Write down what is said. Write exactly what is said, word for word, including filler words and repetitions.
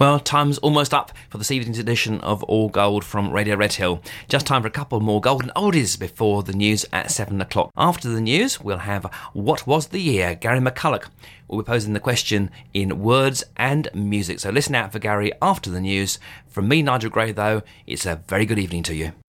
Well, time's almost up for this evening's edition of All Gold from Radio Redhill. Just time for a couple more golden oldies before the news at seven o'clock. After the news, we'll have What Was the Year? Gary McCulloch will be posing the question in words and music. So listen out for Gary after the news. From me, Nigel Gray, though, it's a very good evening to you.